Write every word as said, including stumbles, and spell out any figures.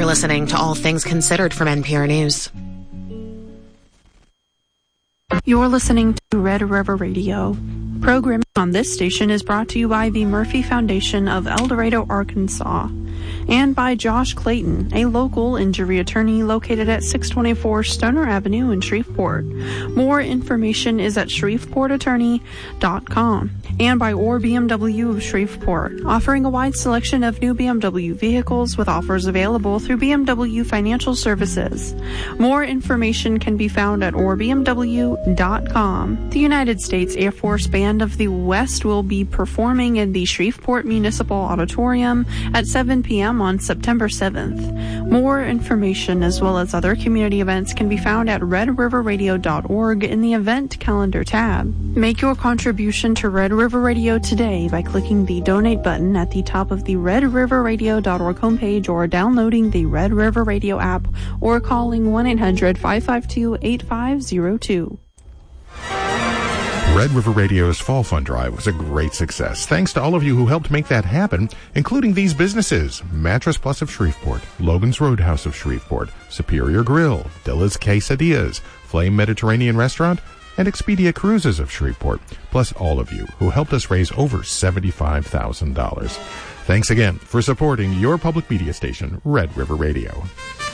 listening to All Things Considered from N P R News. You're listening to Red River Radio. Programming on this station is brought to you by the Murphy Foundation of El Dorado, Arkansas, and by Josh Clayton, a local injury attorney located at six twenty-four Stoner Avenue in Shreveport. More information is at shreveport attorney dot com. And by Orr B M W of Shreveport, offering a wide selection of new B M W vehicles with offers available through B M W Financial Services. More information can be found at orr b m w dot com. The United States Air Force Band of the West will be performing in the Shreveport Municipal Auditorium at seven p.m. on September seventh. More information as well as other community events can be found at red river radio dot org in the Event Calendar tab. Make your contribution to Red River Radio today by clicking the Donate button at the top of the red river radio dot org homepage or downloading the Red River Radio app or calling one eight hundred five five two eight five zero two. Red River Radio's Fall Fund Drive was a great success. Thanks to all of you who helped make that happen, including these businesses: Mattress Plus of Shreveport, Logan's Roadhouse of Shreveport, Superior Grill, Dilla's Quesadillas, Flame Mediterranean Restaurant, and Expedia Cruises of Shreveport, plus all of you who helped us raise over seventy-five thousand dollars. Thanks again for supporting your public media station, Red River Radio.